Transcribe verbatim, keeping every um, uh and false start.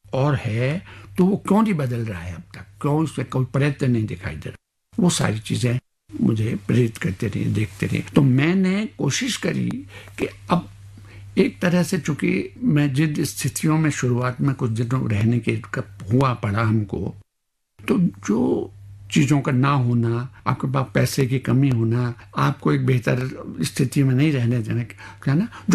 और है तो वो क्यों नहीं बदल रहा है अब तक, क्यों उसमें कोई प्रयत्न नहीं दिखाई दे रहा। वो सारी चीज़ें मुझे प्रेरित करते रही, देखते रही। तो मैंने कोशिश करी कि अब एक तरह से, चूंकि मैं जिन स्थितियों में शुरुआत में कुछ दिनों रहने के हुआ पड़ा हमको, तो जो चीज़ों का ना होना, आपके पास पैसे की कमी होना, आपको एक बेहतर स्थिति में नहीं रहने देना, क्या ना,